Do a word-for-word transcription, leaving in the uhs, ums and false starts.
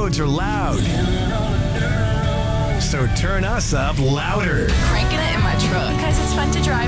roads are loud. So turn us up louder. Cranking it in my truck. Because it's fun to drive